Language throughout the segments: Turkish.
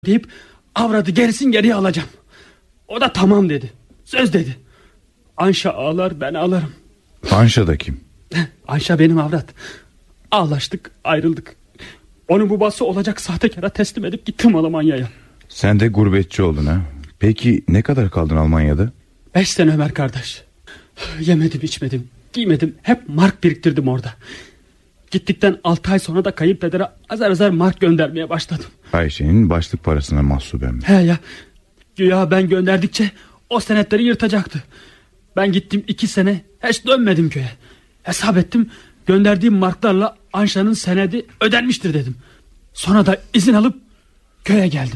deyip avradı gerisin geriye alacağım. O da tamam dedi. Söz dedi. Anşa ağlar, ben ağlarım. Anşa da kim? Anşa benim avrat. Ağlaştık, ayrıldık. Onun babası olacak sahtekara teslim edip gittim Almanya'ya. Sen de gurbetçi oldun ha. Peki ne kadar kaldın Almanya'da? 5 sene Ömer kardeş. Yemedim, içmedim, giymedim. Hep mark biriktirdim orada. Gittikten 6 ay sonra da kayınpedere azar azar mark göndermeye başladım. Ayşe'nin başlık parasına mahsuben mi? He ya. Güya ben gönderdikçe o senetleri yırtacaktı. Ben gittim 2 sene hiç dönmedim köye. Hesap ettim, gönderdiğim marklarla Anşa'nın senedi ödenmiştir dedim. Sonra da izin alıp köye geldim.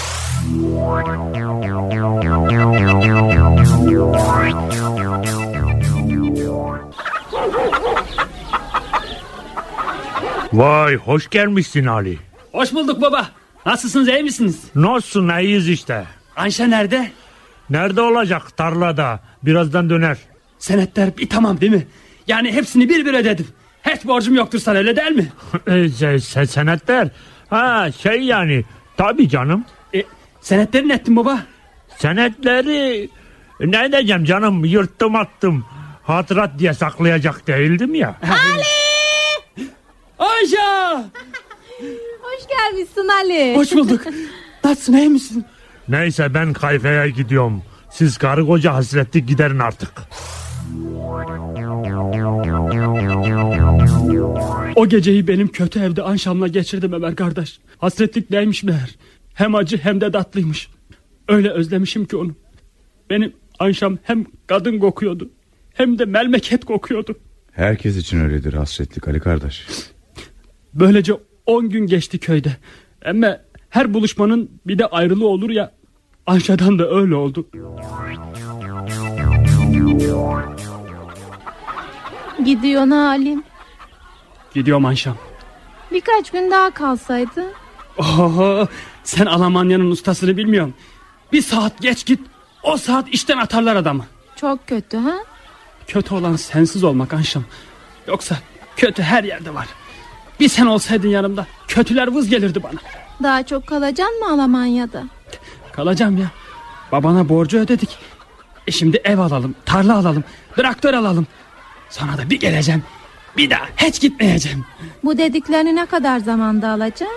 Vay, hoş gelmişsin Ali. Hoş bulduk baba. Nasılsınız, iyi misiniz? Nasılsın, iyiyiz işte. Anşa nerede? Nerede olacak? Tarlada. Birazdan döner. Senetler bir tamam değil mi? Yani hepsini bir bir ödedim. Hiç borcum yoktur sana, öyle değil mi? Senetler. Ha yani. Tabii canım. Senetleri ne ettin baba? Senetleri ne diyeceğim canım, yırttım attım. Hatırat diye saklayacak değildim ya. Ali! Anşa! Hoş gelmişsin Ali. Hoş bulduk. Nasılsın, iyi misin? Neyse, ben kayfaya gidiyorum. Siz karı koca hasretlik giderin artık. O geceyi benim kötü evde Anşam'la geçirdim Ömer kardeş. Hasretlik neymiş meğer. Hem acı hem de tatlıymış. Öyle özlemişim ki onu. Benim Anşam hem kadın kokuyordu hem de melmeket kokuyordu. Herkes için öyledir hasretlik Ali kardeş. Böylece 10 gün geçti köyde. Ama her buluşmanın bir de ayrılığı olur ya. Anşa'dan da öyle oldu. Gidiyorsun Halim. Gidiyorum Anşam. Birkaç gün daha kalsaydı. Oho, sen Almanya'nın ustasını bilmiyorsun. Bir saat geç git, o saat işten atarlar adamı. Çok kötü ha? Kötü olan sensiz olmak Anşam. Yoksa kötü her yerde var. Bir sen olsaydın yanımda kötüler vız gelirdi bana. Daha çok kalacaksın mı Almanya'da? Kalacağım ya. Babana borcu ödedik. Şimdi ev alalım, tarla alalım, traktör alalım. Sonra da bir geleceğim, bir daha hiç gitmeyeceğim. Bu dediklerini ne kadar zamanda alacaksın?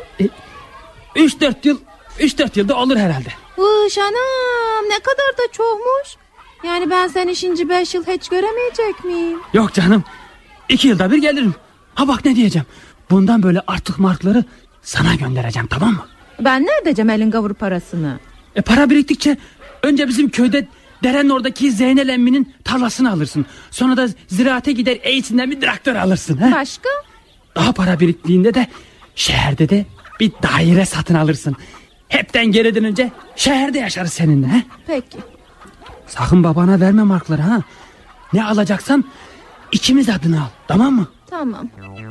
3-4 yılda olur herhalde. Anam, ne kadar da çoğmuş. Yani ben seni şimdi 5 yıl hiç göremeyecek miyim? Yok canım, 2 yılda bir gelirim. Ha bak ne diyeceğim. Bundan böyle artık markları sana göndereceğim, tamam mı? Ben ne edeceğim elin gavur parasını? Para biriktikçe önce bizim köyde derenin oradaki Zeynel emminin tarlasını alırsın. Sonra da ziraate gider eğitinden bir traktör alırsın. He? Başka? Daha para biriktiğinde de şehirde de bir daire satın alırsın. Hepten geri dönünce şehirde yaşarız seninle. He? Peki. Sakın babana verme markları ha. Ne alacaksan ikimiz adına al, tamam mı? Tamam.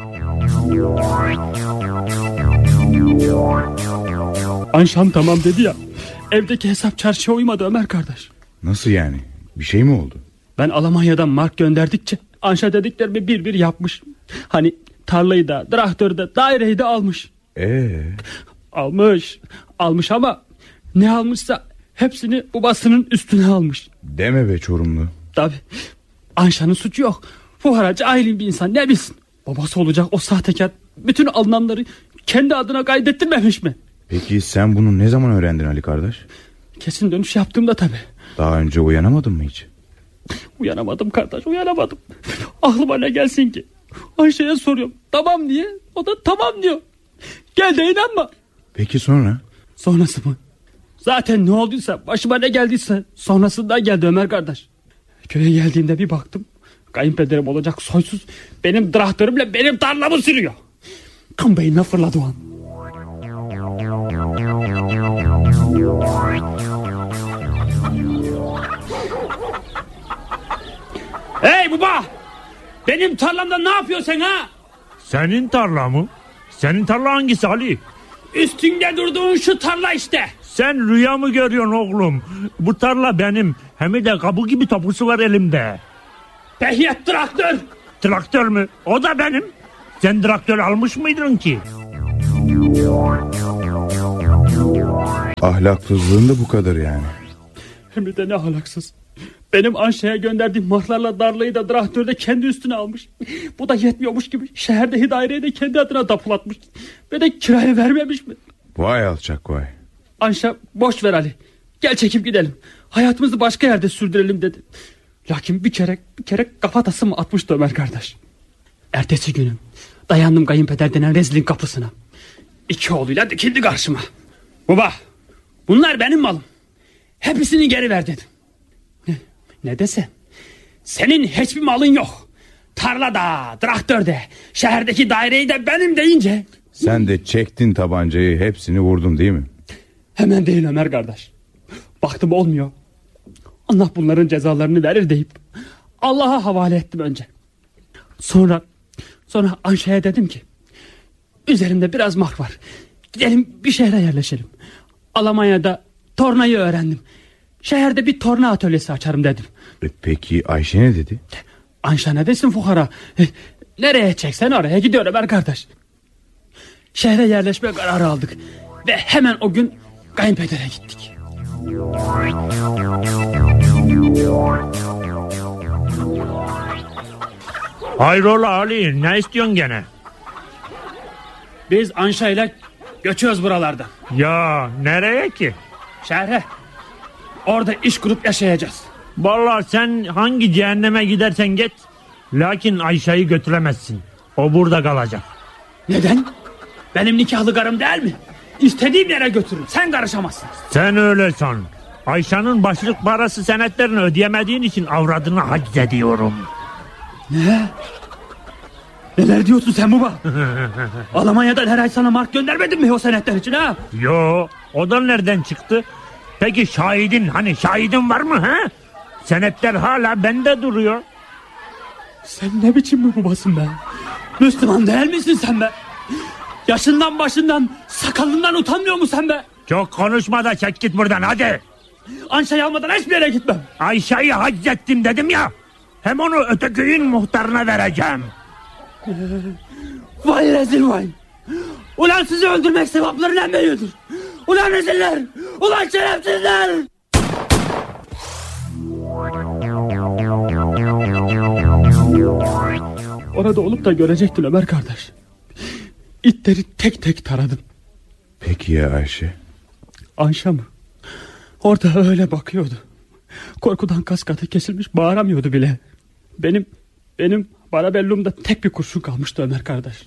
Anşam tamam dedi ya. Evdeki hesap çarşıya uymadı Ömer kardeş. Nasıl yani? Bir şey mi oldu? Ben Almanya'dan mark gönderdikçe Anşa dediklerimi bir bir yapmış. Hani tarlayı da, traktörü de, daireyi de almış. Almış ama ne almışsa hepsini babasının üstüne almış. Deme be Çorumlu. Tabii. Anşa'nın suçu yok. Fuhara cahil bir insan ne bilsin. Babası olacak o sahtekar bütün alınanları kendi adına kaydettirmemiş mi? Peki sen bunu ne zaman öğrendin Ali kardeş? Kesin dönüş yaptığımda tabii. Daha önce uyanamadın mı hiç? Uyanamadım kardeş, uyanamadım. Aklıma ne gelsin ki? Ayşe'ye soruyorum tamam diye, o da tamam diyor. Gel de inanma. Peki sonra? Sonrası mı? Zaten ne olduysa, başıma ne geldiyse sonrasında geldi Ömer kardeş. Köye geldiğimde bir baktım, kayınpederim olacak soysuz benim traktörümle benim tarlamı sürüyor. Kan beynine fırladı o an. Hey baba! Benim tarlamda ne yapıyorsun ha? Senin tarla mı? Senin tarla hangisi Ali? Üstünde durduğun şu tarla işte. Sen rüya mı görüyorsun oğlum? Bu tarla benim. Hem de kabuk gibi topusu var elimde. Peki traktör? Traktör mü? O da benim. Sen traktör almış mıydın ki? Ahlaksızlığın da bu kadar yani. Hem de ne ahlaksız. Benim Anşa'ya gönderdiğim marklarla darlayı da traktörde kendi üstüne almış. Bu da yetmiyormuş gibi şehirde daireyi de kendi adına tapulatmış. Ve de kirayı vermemiş mi? Vay alçak vay. Anşa boş ver Ali. Gel çekip gidelim. Hayatımızı başka yerde sürdürelim dedi. Lakin bir kere kafatası mı atmıştı Ömer kardeş. Ertesi günü dayandım kayınpeder denen rezilin kapısına. 2 oğluyla dikildi karşıma. Baba, bunlar benim malım. Hepsini geri ver dedim. Ne dese? Senin hiçbir malın yok. Tarlada, traktörde, şehirdeki daireyi de benim deyince. Sen de çektin tabancayı, hepsini vurdun değil mi? Hemen değil Ömer kardeş. Baktım olmuyor. Allah bunların cezalarını verir deyip Allah'a havale ettim önce. Sonra Anşa'ya dedim ki, üzerimde biraz mark var. Gidelim bir şehre yerleşelim. Almanya'da tornayı öğrendim. Şehirde bir torna atölyesi açarım dedim. Peki Ayşe ne dedi? Anşa ne desin fukara? Nereye çeksen oraya gidiyor Ömer kardeş. Şehre yerleşme kararı aldık. Ve hemen o gün kayınpedere gittik. Hayrola Ali, ne istiyorsun gene? Biz Anşa ile göçüyoruz buralardan. Ya nereye ki? Şehre. Orada iş kurup yaşayacağız. Vallahi sen hangi cehenneme gidersen git, lakin Ayşe'yi götüremezsin. O burada kalacak. Neden? Benim nikahlı karım değil mi? İstediğim yere götürürüm. Sen karışamazsın. Sen öyle san. Ayşe'nin başlık parası senetlerini ödeyemediğin için avradını haciz ediyorum. Ne? Neler diyorsun sen baba? Almanya'dan her ay sana mark göndermedin mi o senetler için ha? Yo, o da nereden çıktı? Peki şahidin var mı ha? Senetler hala bende duruyor. Sen ne biçim bir babasın be? Müslüman değil misin sen be? Yaşından başından sakalından utanmıyor musun sen be? Çok konuşma da çek git buradan hadi. Anşa'yı almadan hiçbir yere gitmem. Ayşe'yi haciz ettim dedim ya. Hem onu öteköyün muhtarına vereceğim. Vay rezil vay. Ulan sizi öldürmek sevapları ne veriyordur? Ulan reziller! Ulan şerefsizler! Orada olup da görecektin Ömer kardeş. İtleri tek tek taradım. Peki ya Ayşe? Anşa mı? Orada öyle bakıyordu. Korkudan kas katı kesilmiş, bağıramıyordu bile. Benim barabellumda tek bir kurşun kalmıştı Ömer kardeş.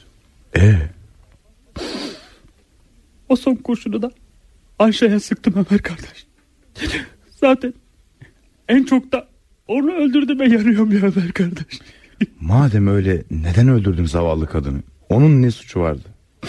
O son kurşunu da Anşa'ya sıktım Ömer kardeş. Zaten en çok da onu öldürdüğüme yanıyorum ya Ömer kardeş. Madem öyle neden öldürdün zavallı kadını? Onun ne suçu vardı?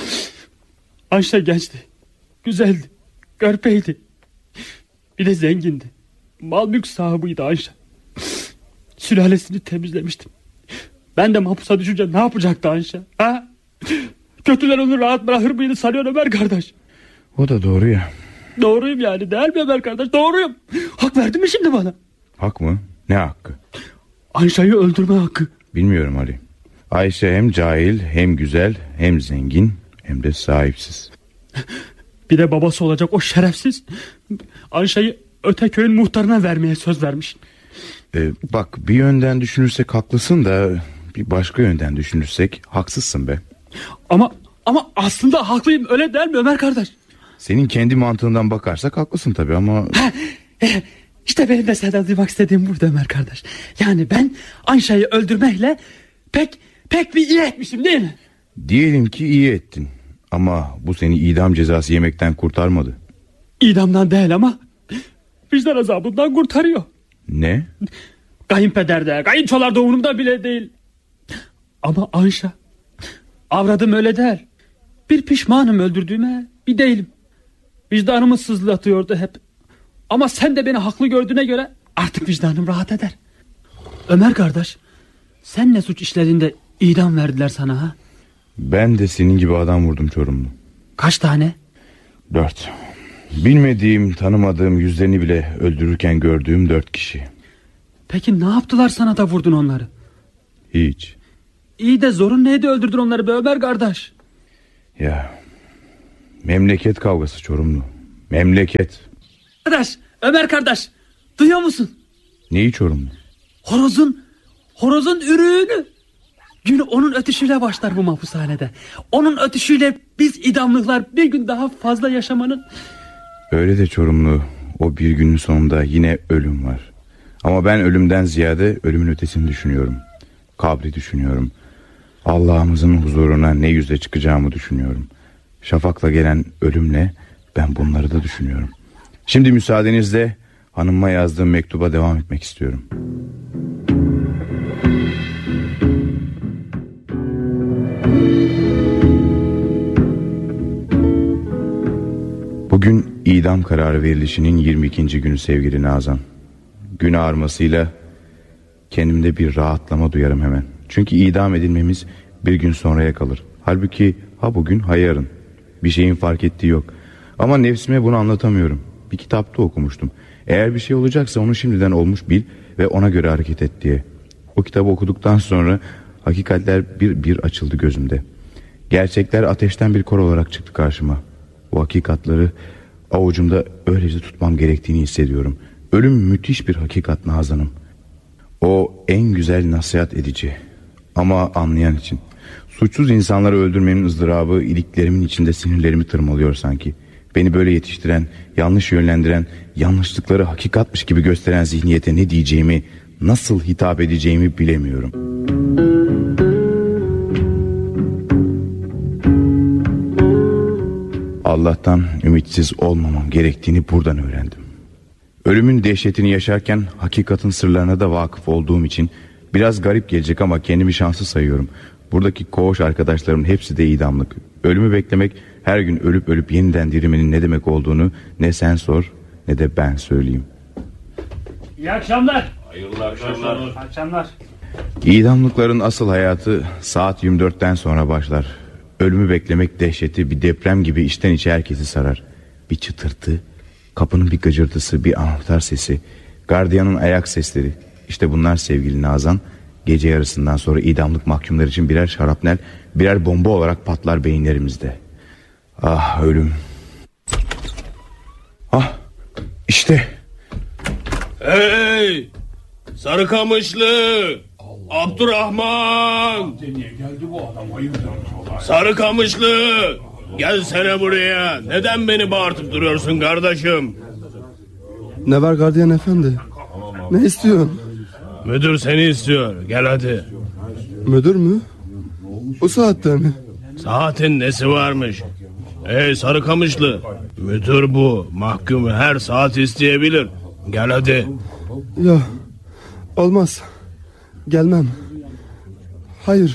Anşa gençti, güzeldi, görpeydi. Bir de zengindi. Mal mülk sahibiydi Anşa. Sülalesini temizlemiştim. Ben de mahpusa düşünce ne yapacaktı Anşa? Ha? Kötüler onu rahat bırakır mıydı sanıyor Ömer kardeş? O da doğru ya. Doğruyum yani değil mi Ömer kardeş? Doğruyum. Hak verdin mi şimdi bana? Hak mı? Ne hakkı? Anşa'yı öldürme hakkı. Bilmiyorum Ali. Ayşe hem cahil, hem güzel, hem zengin, hem de sahipsiz. Bir de babası olacak o şerefsiz. Anşa'yı öte köyün muhtarına vermeye söz vermiş. Bak bir yönden düşünürsek haklısın da bir başka yönden düşünürsek haksızsın be. Ama aslında haklıyım, öyle değil mi Ömer kardeş? Senin kendi mantığından bakarsak haklısın tabii ama... İşte benim de senden duymak istediğim burada Ömer kardeş. Yani ben Anşa'yı öldürmekle pek bir iyi etmişim değil mi? Diyelim ki iyi ettin. Ama bu seni idam cezası yemekten kurtarmadı. İdamdan değil ama vicdan azabından kurtarıyor. Ne? Kayınpederde, kayınçolarda umurumda bile değil. Ama Anşa, avradım öyle değil. Bir pişmanım öldürdüğüme, bir değilim. Vicdanımı sızlatıyordu hep. Ama sen de beni haklı gördüğüne göre artık vicdanım rahat eder. Ömer kardeş, sen ne suç işlediğinde idam verdiler sana ha? Ben de senin gibi adam vurdum Çorumlu. Kaç tane? 4. Bilmediğim, tanımadığım, yüzlerini bile öldürürken gördüğüm 4 kişi. Peki ne yaptılar sana da vurdun onları? Hiç. İyi de zorun neydi öldürdün onları be Ömer kardeş? Ya, memleket kavgası Çorumlu. Memleket. Kardeş, Ömer kardeş, duyuyor musun? Neyi Çorumlu? Horozun ürüğünü. Günü onun ötüşüyle başlar bu mahpushanede. Onun ötüşüyle biz idamlıklar bir gün daha fazla yaşamanın... Öyle de Çorumlu, o bir günün sonunda yine ölüm var. Ama ben ölümden ziyade ölümün ötesini düşünüyorum. Kabri düşünüyorum. Allah'ımızın huzuruna ne yüzle çıkacağımı düşünüyorum. Şafakla gelen ölümle ben bunları da düşünüyorum. Şimdi müsaadenizle hanıma yazdığım mektuba devam etmek istiyorum. Bugün idam kararı verilişinin 22. günü sevgili Nazan. Gün ağarmasıyla kendimde bir rahatlama duyarım hemen. Çünkü idam edilmemiz bir gün sonraya kalır. Halbuki ha bugün ha yarın. Bir şeyin fark ettiği yok. Ama nefsime bunu anlatamıyorum. Bir kitapta okumuştum. Eğer bir şey olacaksa onu şimdiden olmuş bil ve ona göre hareket et diye. O kitabı okuduktan sonra hakikatler bir bir açıldı gözümde. Gerçekler ateşten bir kor olarak çıktı karşıma. O hakikatları avucumda öylece tutmam gerektiğini hissediyorum. Ölüm müthiş bir hakikat Nazan'ım. O en güzel nasihat edici. Ama anlayan için. Suçsuz insanları öldürmenin ızdırabı iliklerimin içinde sinirlerimi tırmalıyor sanki. Beni böyle yetiştiren, yanlış yönlendiren, yanlışlıkları hakikatmiş gibi gösteren zihniyete ne diyeceğimi, nasıl hitap edeceğimi bilemiyorum. Allah'tan ümitsiz olmamam gerektiğini buradan öğrendim. Ölümün dehşetini yaşarken hakikatin sırlarına da vakıf olduğum için biraz garip gelecek ama kendimi şanslı sayıyorum. Buradaki koğuş arkadaşlarımın hepsi de idamlık. Ölümü beklemek, her gün ölüp yeniden dirilmenin ne demek olduğunu ne sen sor ne de ben söyleyeyim. İyi akşamlar. Hayırlı akşamlar. Akşamlar. İdamlıkların asıl hayatı saat 24'ten sonra başlar. Ölümü beklemek dehşeti bir deprem gibi içten içe herkesi sarar. Bir çıtırtı, kapının bir gıcırtısı, bir anahtar sesi, gardiyanın ayak sesleri. İşte bunlar sevgili Nazan, gece yarısından sonra idamlık mahkumlar için birer şarapnel, birer bomba olarak patlar beyinlerimizde. Ah ölüm. Ah işte. Hey! Sarıkamışlı! Abdurrahman! Sarıkamışlı! Gelsene buraya. Neden beni bağırtıp duruyorsun kardeşim? Ne var gardiyan efendi? Ne istiyorsun? Müdür seni istiyor. Gel hadi. Müdür mü? Bu saatte mi? Saatin nesi varmış? Hey Sarıkamışlı! Müdür bu. Mahkumu her saat isteyebilir. Gel hadi. Ya olmaz. Gelmem. Hayır.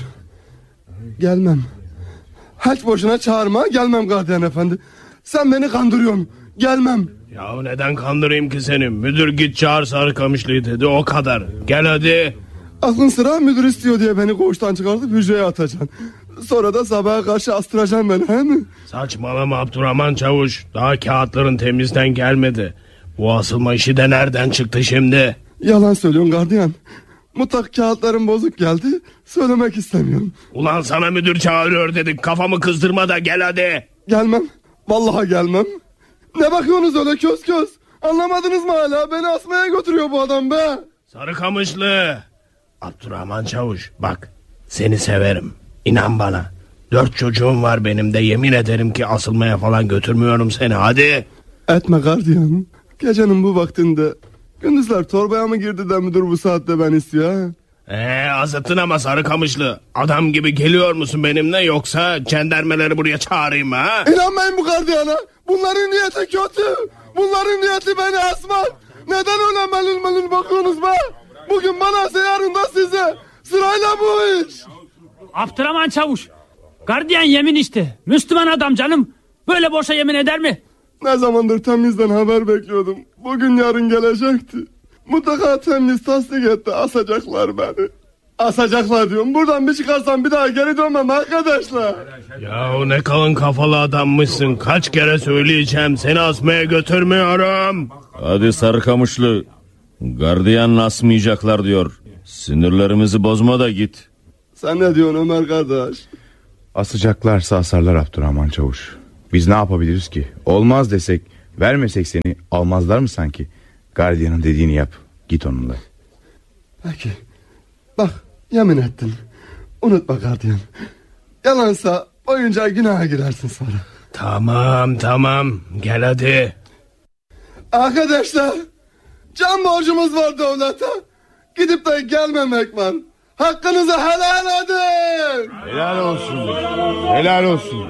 Gelmem. Hiç boşuna çağırma, gelmem gardiyan efendi. Sen beni kandırıyorsun. Gelmem. Ya neden kandırayım ki seni? Müdür git çağır Sarıkamışlı'yı dedi, o kadar. Gel hadi. Aklın sıra müdür istiyor diye beni koğuştan çıkartıp hücreye atacaksın. Sonra da sabaha karşı astıracaksın beni, he mi? Saçmalama Abdurrahman Çavuş. Daha kağıtların temizden gelmedi. Bu asılma işi de nereden çıktı şimdi? Yalan söylüyorsun gardiyan. Mutlak kağıtlarım bozuk geldi. Söylemek istemiyorum. Ulan sana müdür çağırıyor dedik. Kafamı kızdırma da gel hadi. Gelmem. Vallahi gelmem. Ne bakıyorsunuz öyle köz köz? Anlamadınız mı hala? Beni asmaya götürüyor bu adam be. Sarıkamışlı. Abdurrahman Çavuş bak, seni severim. İnan bana. 4 çocuğum var benim de, yemin ederim ki asılmaya falan götürmüyorum seni, hadi. Etme gardiyan. Gecenin bu vaktinde gündüzler torbaya mı girdi de müdür bu saatte ben istiyor? Azıttın ama Sarıkamışlı. Adam gibi geliyor musun benimle, yoksa cendermeleri buraya çağırayım mı ha? İnanmayın bu gardiyana. Bunların niyeti kötü. Bunların niyeti beni asmak. Neden öyle melul bakıyorsunuz be? Bugün bana, yarın da size. Sırayla bu iş. Abdurrahman Çavuş. Gardiyan yemin işte. Müslüman adam canım. Böyle boşa yemin eder mi? Ne zamandır temizden haber bekliyordum. Bugün yarın gelecekti. Mutlaka temiz tasdik etti. Asacaklar beni. Asacaklar diyorum. Buradan bir çıkarsam bir daha geri dönmem arkadaşlar. Yahu ne kalın kafalı adammışsın. Kaç kere söyleyeceğim, seni asmaya götürmüyorum. Hadi Sarıkamışlı. Gardiyan asmayacaklar diyor. Sinirlerimizi bozma da git. Sen ne diyorsun Ömer kardeş? Asacaklarsa asarlar Abdurrahman Çavuş. Biz ne yapabiliriz ki? Olmaz desek Vermesek seni almazlar mı sanki? Gardiyanın dediğini yap. Git onunla. Peki. Bak yemin ettin. Unutma gardiyan. Yalansa oyuncağa günaha girersin sonra. Tamam gel hadi. Arkadaşlar, can borcumuz var devlete. Gidip de gelmemek var. Hakkınızı helal edin. Helal olsun. Helal olsun.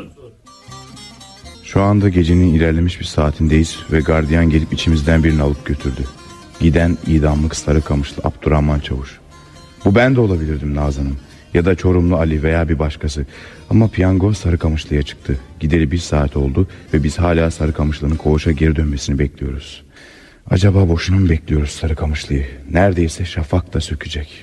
Şu anda gecenin ilerlemiş bir saatindeyiz ve gardiyan gelip içimizden birini alıp götürdü. Giden idamlık Sarıkamışlı Abdurrahman Çavuş. Bu ben de olabilirdim Nazan'ım. Ya da Çorumlu Ali veya bir başkası. Ama piyango Sarıkamışlı'ya çıktı. Gideri 1 saat oldu ve biz hala Sarıkamışlı'nın koğuşa geri dönmesini bekliyoruz. Acaba boşuna mı bekliyoruz Sarıkamışlı'yı? Neredeyse şafak da sökecek.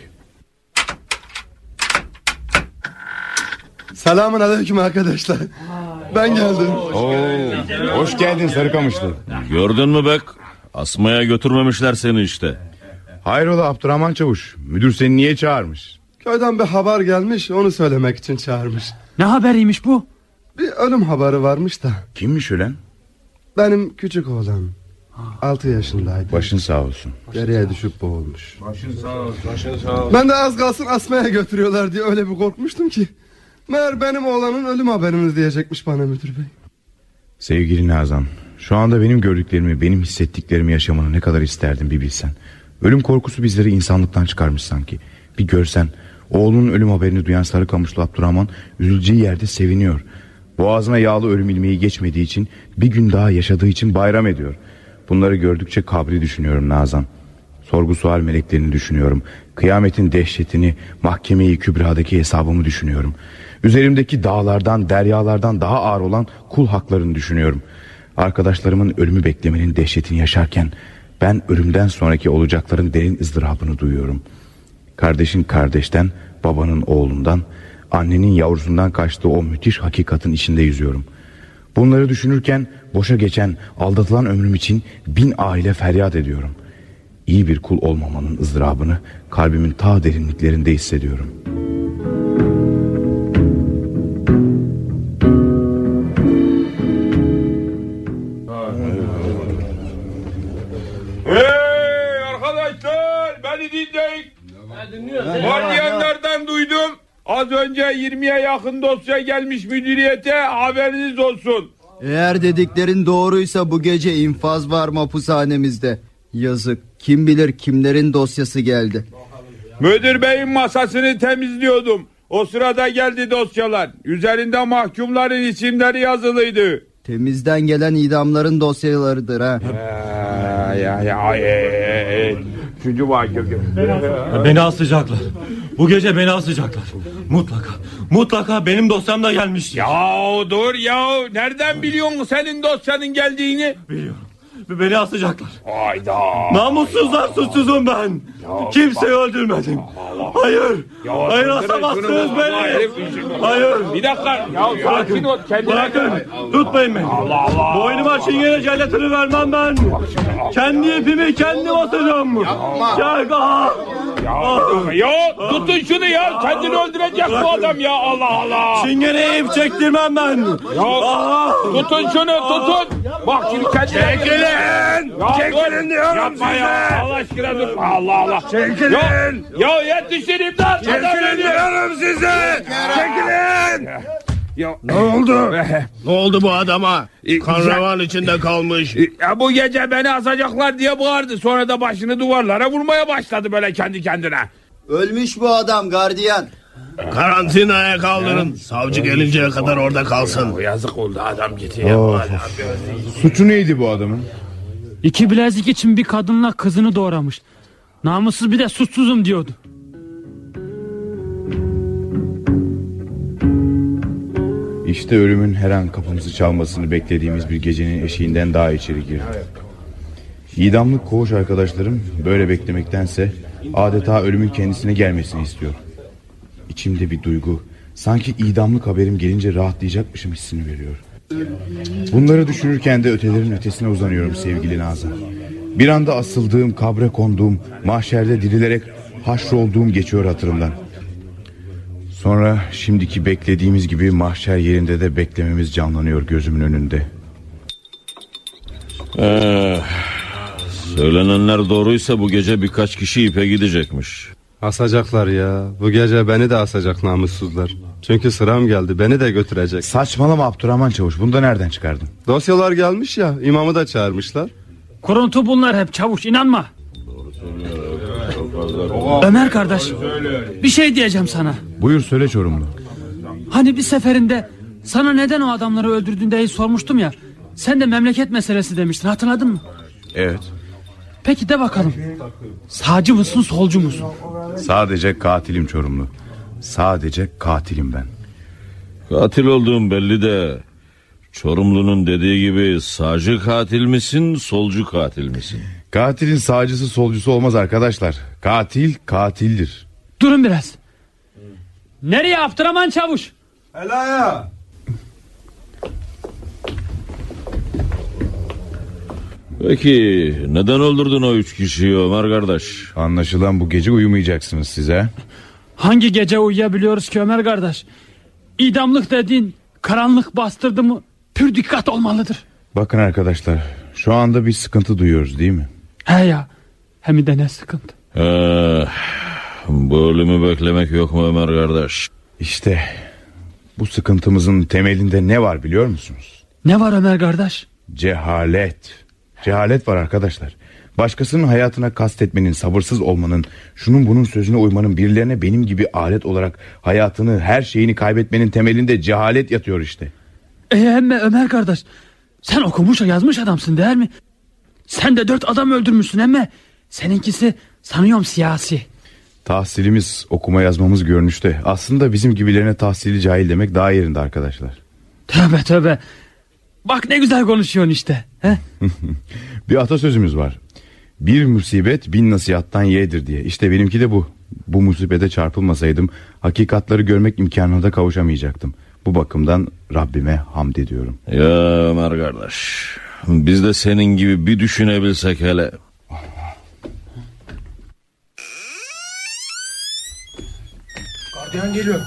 Selamun aleyküm arkadaşlar. Ben geldim. Hoş geldin Sarıkamışlı. Gördün mü bek? Asmaya götürmemişler seni işte. Hayrola Abdurrahman Çavuş? Müdür seni niye çağırmış? Köyden bir haber gelmiş, onu söylemek için çağırmış. Ne haberiymiş bu? Bir ölüm haberi varmış da. Kimmiş ölen? Benim küçük oğlan. 6 yaşındaydı. Başın sağ olsun. Dereye düşüp boğulmuş. Başın sağ olsun. Ben de az kalsın asmaya götürüyorlar diye öyle bir korkmuştum ki. Meğer benim oğlanın ölüm haberimiz diyecekmiş bana müdür bey. Sevgili Nazan, şu anda benim gördüklerimi, benim hissettiklerimi yaşamanı ne kadar isterdim bir bilsen. Ölüm korkusu bizleri insanlıktan çıkarmış sanki. Bir görsen, oğlunun ölüm haberini duyan Sarıkamışlı Abdurrahman üzüleceği yerde seviniyor. Boğazına yağlı ölüm ilmeği geçmediği için, bir gün daha yaşadığı için bayram ediyor. Bunları gördükçe kabri düşünüyorum Nazan. Sorgu sual meleklerini düşünüyorum. Kıyametin dehşetini, mahkeme-i kübradaki hesabımı düşünüyorum. Üzerimdeki dağlardan, deryalardan daha ağır olan kul haklarını düşünüyorum. Arkadaşlarımın ölümü beklemenin dehşetini yaşarken ben ölümden sonraki olacakların derin ızdırabını duyuyorum. Kardeşin kardeşten, babanın oğlundan, annenin yavrusundan kaçtığı o müthiş hakikatin içinde yüzüyorum. Bunları düşünürken boşa geçen, aldatılan ömrüm için 1000 aile feryat ediyorum. İyi bir kul olmamanın ızdırabını kalbimin ta derinliklerinde hissediyorum. Hey arkadaşlar, beni dinleyin. Gardiyanlardan duydum. Az önce 20'ye yakın dosya gelmiş müdüriyete, haberiniz olsun. Eğer dediklerin doğruysa bu gece infaz var mahpushanemizde. Yazık, kim bilir kimlerin dosyası geldi. Müdür beyin masasını temizliyordum. O sırada geldi dosyalar. Üzerinde mahkumların isimleri yazılıydı. Temizden gelen idamların dosyalarıdır ha. Üçüncü mahkum. Beni asacaklar. Bu gece beni asacaklar. Mutlaka benim dosyam da gelmiş. Ya dur ya. Nereden biliyorsun senin dosyanın geldiğini? Biliyorum. Beni asacaklar. Hayda. Namussuzlar, suçsuzum ben. Kimseyi öldürmedim. Hayır asamazsınız beni. Hayır. Bir dakika. Ya sakin ol. Bırakın. Tutmayın beni. Boynuma çingene cellatını vermem ben. Kendi ipimi kendim asacağım. Ya tutun şunu ya. Kendini öldürecek bu adam ya. Allah Allah. Çingene ip çektirmem ben. Tutun şunu tutun. Bak şimdi kendine. Çekilin diyorum size. Ya, Allah aşkına dur. Allah. Çekilin. Ya yetişin imdat. Çekilin diyorum size. Çekilin. Ya, ne oldu? Ne oldu bu adama? Karnaval içinde kalmış. Ya bu gece beni asacaklar diye bağırdı. Sonra da başını duvarlara vurmaya başladı böyle kendi kendine. Ölmüş bu adam gardiyan. Karantinaya kaldırın. Savcı gelinceye kadar orada kalsın. Yazık oldu adam gidiyor. Suçu neydi bu adamın? 2 bilezik için bir kadınla kızını doğramış. Namussuz bir de suçsuzum diyordu. İşte ölümün her an kapımızı çalmasını beklediğimiz bir gecenin eşiğinden daha içeri girdi. İdamlık koğuş arkadaşlarım böyle beklemektense adeta ölümün kendisine gelmesini istiyor. İçimde bir duygu, sanki idamlık haberim gelince rahatlayacakmışım hissini veriyor. Bunları düşünürken de ötelerin ötesine uzanıyorum sevgili Nazan. Bir anda asıldığım, kabre konduğum, mahşerde dirilerek haşrolduğum geçiyor hatırımdan. Sonra şimdiki beklediğimiz gibi mahşer yerinde de beklememiz canlanıyor gözümün önünde. Söylenenler doğruysa bu gece birkaç kişi ipe gidecekmiş. Asacaklar ya. Bu gece beni de asacak namussuzlar. Çünkü sıram geldi, beni de götürecek. Saçmalama Abdurrahman Çavuş, bunu da nereden çıkardın? Dosyalar gelmiş ya, imamı da çağırmışlar. Kuruntu bunlar hep Çavuş, inanma. Ömer kardeş, bir şey diyeceğim sana. Buyur söyle Çorumlu. Hani bir seferinde sana neden o adamları öldürdün diye sormuştum ya. Sen de memleket meselesi demiştin, hatırladın mı? Evet. Peki de bakalım, sağcı mısın solcu musun? Sadece katilim Çorumlu. Sadece katilim ben. Katil olduğum belli de Çorumlu'nun dediği gibi sağcı katil misin, solcu katil misin? Katilin sağcısı solcusu olmaz arkadaşlar. Katil katildir. Durun biraz. Nereye Abdurrahman Çavuş? Helaya. Peki neden öldürdün o 3 kişiyi Ömer kardeş? Anlaşılan bu gece uyumayacaksınız size. Hangi gece uyuyabiliyoruz ki Ömer kardeş? İdamlık dediğin karanlık bastırdı mı pür dikkat olmalıdır. Bakın arkadaşlar, şu anda bir sıkıntı duyuyoruz değil mi? He ya, hem de ne sıkıntı. Bu ölümü beklemek yok mu Ömer kardeş? İşte bu sıkıntımızın temelinde ne var biliyor musunuz? Ne var Ömer kardeş? Cehalet. Cehalet var arkadaşlar. Başkasının hayatına kastetmenin, sabırsız olmanın, şunun bunun sözüne uymanın, birilerine benim gibi alet olarak hayatını, her şeyini kaybetmenin temelinde cehalet yatıyor işte. Emme Ömer kardeş, sen okumuş yazmış adamsın değil mi? Sen de 4 adam öldürmüşsün emme. Seninkisi sanıyorum siyasi. Tahsilimiz, okuma yazmamız görünüşte. Aslında bizim gibilerine tahsili cahil demek daha yerinde arkadaşlar. Tövbe tövbe. Bak ne güzel konuşuyorsun işte. He? Bir atasözümüz var. Bir musibet 1000 nasihattan yeğdir diye. İşte benimki de bu. Bu musibete çarpılmasaydım hakikatları görmek imkanına da kavuşamayacaktım. Bu bakımdan Rabbime hamd ediyorum. Ya Ömer kardeş, biz de senin gibi bir düşünebilsek hele. Gardiyan geliyor.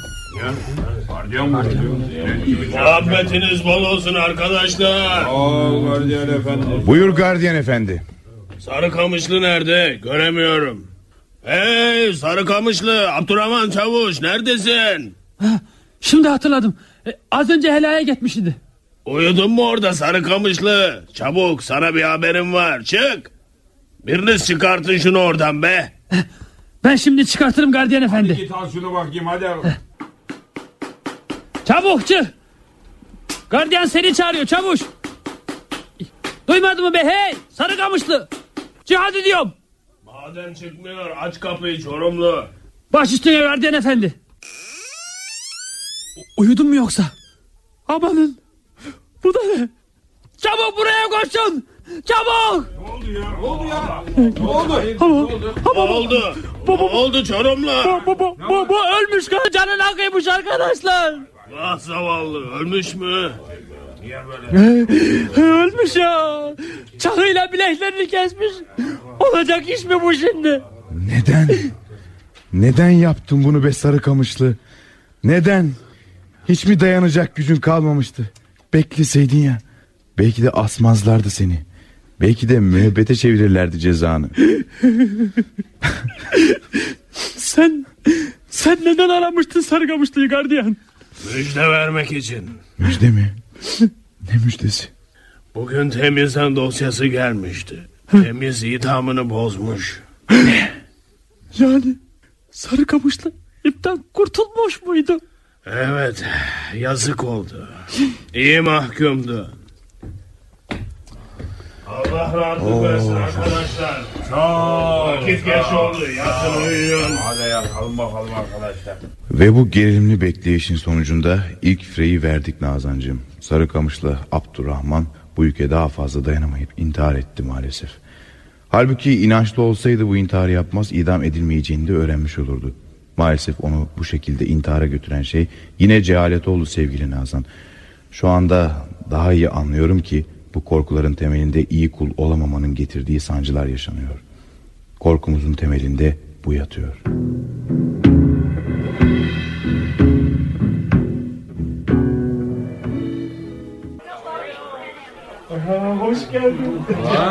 Muhabbetiniz bol olsun arkadaşlar. Gardiyan efendi. Buyur gardiyan efendi. Sarıkamışlı nerede? Göremiyorum. Hey Sarıkamışlı, Abdurrahman Çavuş neredesin? Şimdi hatırladım. Az önce helaya gitmişti. Uyudun mu orada Sarıkamışlı? Çabuk, sana bir haberim var, çık. Biriniz çıkartın şunu oradan be. Ben şimdi çıkartırım gardiyan efendi. Git al şunu bakayım hadi. Çabuk çık. Gardiyan seni çağırıyor çavuş. Duymadın mı be hey Sarıkamışlı? Cihad ediyorum. Maden çıkmıyor, aç kapıyı Çorumlu. Baş üstüne gardiyan efendi. Uyudun mu yoksa? Amanın. Bu da ne? Çabuk buraya koşun. Çabuk. Ne oldu ya? Ne oldu ya? Ne oldu? Ne oldu Çorumlu? Bu ölmüş, canına kıymış arkadaşlar. Ah zavallı, ölmüş mü? Ölmüş ya. Çakıyla bileklerini kesmiş. Olacak iş mi bu şimdi? Neden? Neden yaptın bunu be Sarıkamışlı? Neden? Hiç mi dayanacak gücün kalmamıştı? Bekleseydin ya. Belki de asmazlardı seni. Belki de müebbete çevirirlerdi cezanı. Sen neden aramıştın Sarıkamışlı'yı gardiyan? Müjde vermek için. Müjde mi? Ne müjdesi? Bugün Temiz'den dosyası gelmişti. Temiz idamını bozmuş. Ne? Yani Sarıkamışlı ipten kurtulmuş muydu? Evet, yazık oldu. İyi mahkumdu. Allah razı versin arkadaşlar. Vakit geç oldu. Yatın uyuyun. Hadi yatalım bakalım arkadaşlar. Ve bu gerilimli bekleyişin sonucunda ilk freyi verdik Nazancığım. Sarıkamış'la Abdurrahman bu ülke daha fazla dayanamayıp intihar etti maalesef. Halbuki inançlı olsaydı bu intiharı yapmaz, idam edilmeyeceğini de öğrenmiş olurdu. Maalesef onu bu şekilde intihara götüren şey yine cehalet oldu sevgili Nazan. Şu anda daha iyi anlıyorum ki bu korkuların temelinde iyi kul olamamanın getirdiği sancılar yaşanıyor. Korkumuzun temelinde bu yatıyor. Hoş geldin.